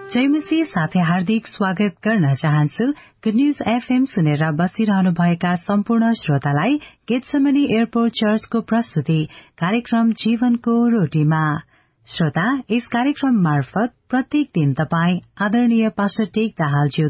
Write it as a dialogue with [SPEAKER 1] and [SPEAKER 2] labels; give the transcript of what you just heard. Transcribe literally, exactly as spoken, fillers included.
[SPEAKER 1] जयमसी साथै हार्दिक स्वागत गर्न चाहन्छु। गुड न्यूज एफएम सुनेर बसिरहनु भएका सम्पूर्ण श्रोतालाई गेटसेमनी एयरपोर्ट चर्चको प्रस्तुति कार्यक्रम जीवनको रोटीमा। श्रोता, यस कार्यक्रम मार्फत प्रत्येक दिन तपाई आदरणीय पास्टर टेक दाहालज्यू